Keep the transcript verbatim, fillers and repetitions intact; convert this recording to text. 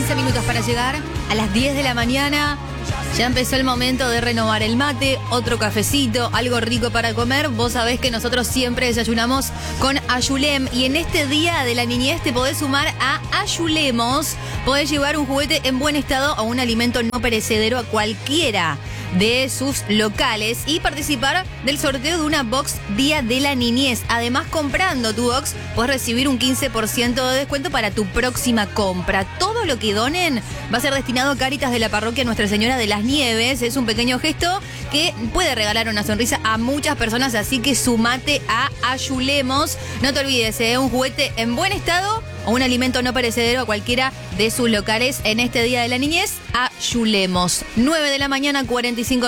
once minutos para llegar a las diez de la mañana. Ya empezó el momento de renovar el mate, otro cafecito, algo rico para comer. Vos sabés que nosotros siempre desayunamos con Ayulem. Y en este día de la niñez te podés sumar a Ayulemos. Podés llevar un juguete en buen estado o un alimento no perecedero a cualquiera de sus locales y participar del sorteo de una box Día de la Niñez. Además, comprando tu box, puedes recibir un quince por ciento de descuento para tu próxima compra. Todo lo que donen va a ser destinado a Cáritas de la Parroquia Nuestra Señora de las Nieves. Es un pequeño gesto que puede regalar una sonrisa a muchas personas, así que sumate a Ayulemos. No te olvides, ¿eh? Un juguete en buen estado o un alimento no perecedero a cualquiera de sus locales en este Día de la Niñez. Ayulemos. nueve de la mañana, cuarenta y cinco